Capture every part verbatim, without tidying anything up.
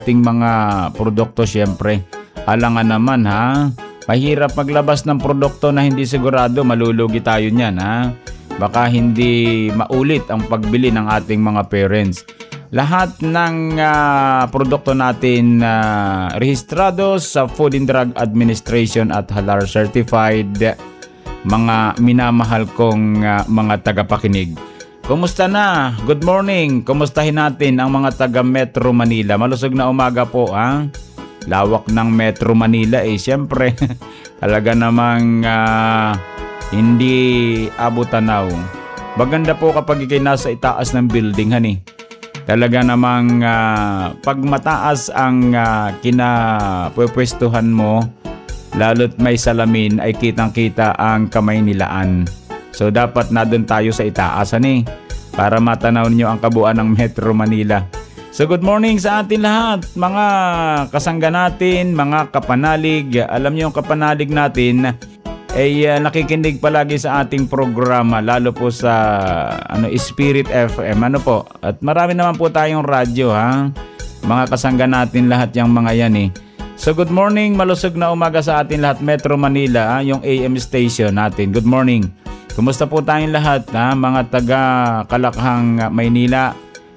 ating mga produkto syempre. Alangan naman ha, mahirap maglabas ng produkto na hindi sigurado, malulugi tayo niyan ha. Baka hindi maulit ang pagbili ng ating mga parents. Lahat ng uh, produkto natin uh, rehistrado sa Food and Drug Administration at Halal Certified. Mga minamahal kong uh, mga tagapakinig, kumusta na? Good morning. Kumustahin natin ang mga taga Metro Manila. Malusog na umaga po ha. Lawak ng Metro Manila eh. Siyempre, talaga namang uh, hindi abot-tanaw. Maganda po kapag ikay nasa itaas ng building, hani. Talaga namang uh, pag mataas ang uh, kinapwestuhan mo, lalo't may salamin, ay kitang-kita ang kamay nilaan. So dapat na doon tayo sa itaas, hani, para matanaw niyo ang kabuuan ng Metro Manila. So good morning sa atin lahat, mga kasangga natin, mga kapanalig. Alam niyo yung kapanalig natin ay uh, nakikinig palagi sa ating programa, lalo po sa ano Spirit F M, ano po. At marami naman po tayong radyo ha. Mga kasangga natin lahat yung mga yan eh. So good morning, malusog na umaga sa atin lahat, Metro Manila, ha? Yung A M station natin. Good morning. Kumusta po tayong lahat ha? Mga taga Kalakhang, Maynila.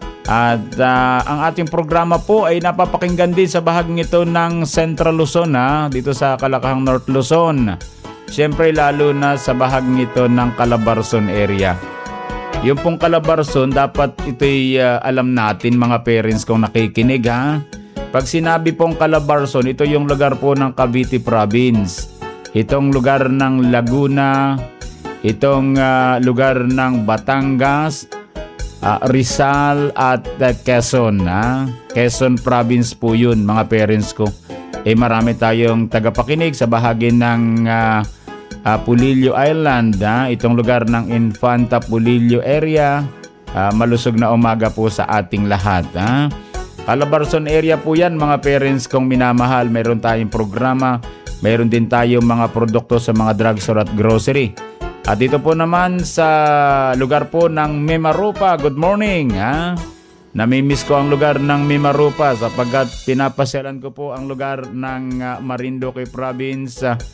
At uh, ang ating programa po ay napapakinggan din sa bahaging ito ng Central Luzon ha? Dito sa Kalakhang, North Luzon. Siyempre lalo na sa bahaging ito ng Calabarzon area. Yung pong Calabarzon, dapat ito'y uh, alam natin mga parents kung nakikinig ha. Pag sinabi pong Calabarzon, ito yung lugar po ng Cavite Province. Itong lugar ng Laguna, itong uh, lugar ng Batangas, uh, Rizal at uh, Quezon. Ha? Quezon Province po yun mga parents ko. Eh marami tayong tagapakinig sa bahagi ng uh, uh, Pulillo Island. Ha? Itong lugar ng Infanta Pulillo area. Uh, malusog na umaga po sa ating lahat. Ha? Calabarzon area po yan mga parents kong minamahal. Meron tayong programa. Meron din tayong mga produkto sa mga drugstore at grocery. At dito po naman sa lugar po ng Mimaropa. Good morning ha. Namimiss ko ang lugar ng Mimaropa sapagkat pinapasyalan ko po ang lugar ng uh, Marinduque Province. Uh,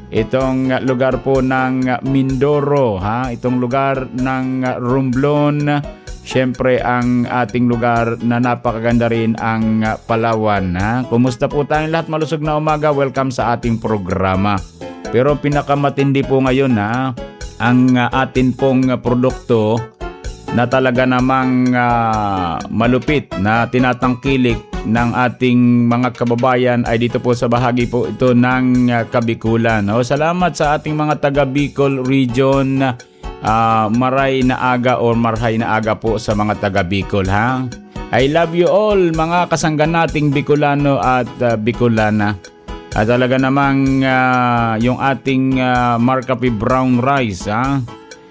itong uh, lugar po ng uh, Mindoro ha. Itong lugar ng uh, Romblon. Siyempre ang ating lugar na napakaganda rin ang uh, Palawan. Ha? Kumusta po tayong lahat? Malusog na umaga. Welcome sa ating programa. Pero pinakamatindi po ngayon ha, ang uh, atin pong uh, produkto na talaga namang uh, malupit na tinatangkilik ng ating mga kababayan ay dito po sa bahagi po ito ng uh, Kabikulan. O, salamat sa ating mga taga Bicol region. Uh, maray na aga or marhay na aga po sa mga taga Bicol ha. I love you all mga kasangga nating Bicolano at uh, Bicolana. At talaga namang uh, yung ating uh, Marcapi brown rice ha.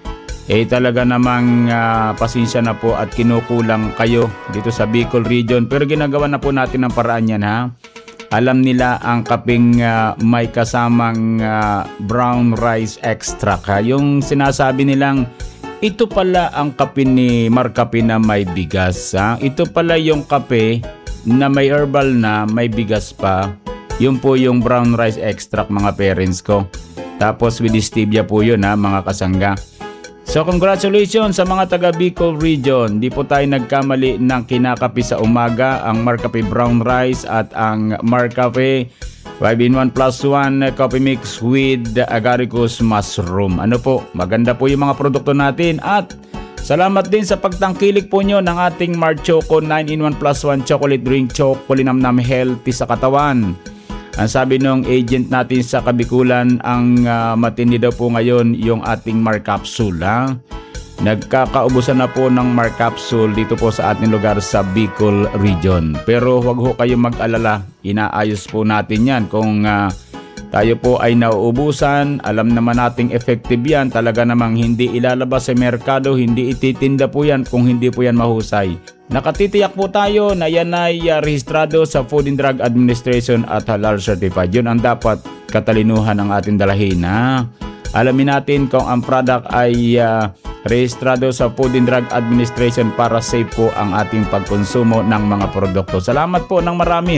Eh talaga namang uh, pasensya na po at kinukulang kayo dito sa Bicol region. Pero ginagawa na po natin ang paraan yan ha. Alam nila ang kaping uh, may kasamang uh, brown rice extract ha. Yung sinasabi nilang ito pala ang kape ni Marcapi na may bigas ha. Ito pala yung kape na may herbal na may bigas pa. Yun po yung brown rice extract mga parents ko. Tapos with stevia po yun ha mga kasangga. So congratulations sa mga taga Bicol region. Di po tayo nagkamali ng kinakapi sa umaga, ang Marcapi brown rice at ang Marcapi five in one plus one coffee mix with agaricus mushroom. Ano po, maganda po yung mga produkto natin at salamat din sa pagtangkilik po nyo ng ating Marchoco nine in one plus one chocolate drink, chocolinamnam healthy sa katawan. Ang sabi nung agent natin sa Kabikulan, ang uh, matindi daw po ngayon yung ating Mar Capsule. Ha? Nagkakaubusan na po ng Mar Capsule dito po sa ating lugar sa Bicol region. Pero huwag ho kayong mag-alala, inaayos po natin yan. Kung uh, tayo po ay nauubusan, alam naman nating effective yan. Talaga namang hindi ilalabas sa merkado, hindi ititinda po yan kung hindi po yan mahusay. Nakatitiyak po tayo na yan ay uh, rehistrado sa Food and Drug Administration at Halal Certified. Yun ang dapat katalinuhan ng ating dalahin. Ha? Alamin natin kung ang product ay uh, rehistrado sa Food and Drug Administration para safe po ang ating pagkonsumo ng mga produkto. Salamat po ng marami.